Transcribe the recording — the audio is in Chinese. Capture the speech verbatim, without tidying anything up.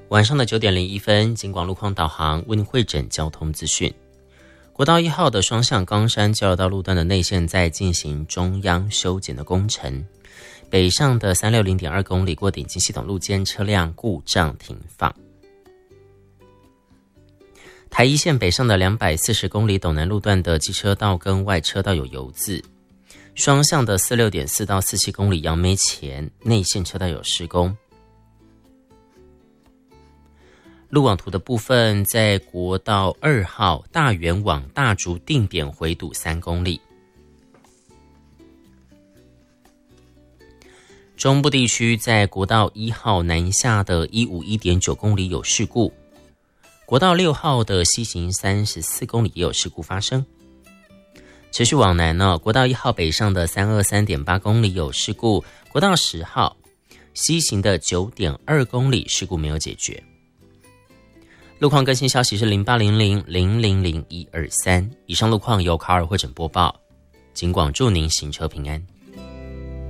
晚上的九点零一分，警广路况导航为您汇整交通资讯。国道一号的双向冈山交流道路段的内线在进行中央修剪的工程，北上的三六零点二公里过顶级系统路肩车辆故障停放。台一线北上的两百四十公里斗南路段的机车道跟外车道有油渍，双向的四六点四到四七公里杨梅前内线车道有施工。路网图的部分，在国道二号大园往大竹定点回堵三公里。中部地区在国道一号南下的一五一点九公里有事故，国道六号的西行三十四公里也有事故发生。持续往南呢，国道一号北上的三二三点八公里有事故，国道十号西行的九点二公里事故没有解决。路况更新消息是零八零零零零零一二三，以上路况由卡尔汇整播报，警广祝您行车平安。